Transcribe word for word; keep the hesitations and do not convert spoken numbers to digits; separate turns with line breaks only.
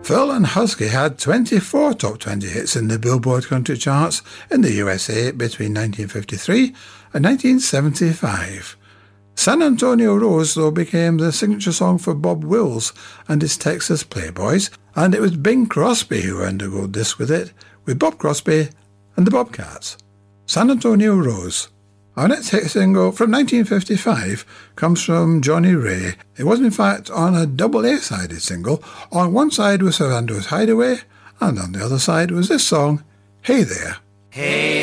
Phil and Husky had twenty-four top twenty hits in the Billboard country charts in the U S A between nineteen fifty-three and nineteen seventy-five. San Antonio Rose, though, became the signature song for Bob Wills and his Texas Playboys, and it was Bing Crosby who earned a gold disc with it, with Bob Crosby and the Bobcats. San Antonio Rose. Our next hit single from nineteen fifty-five comes from Johnny Ray. It was in fact on a double A-sided single. On one side was Sarandon's Hideaway, and on the other side was this song, Hey There.
Hey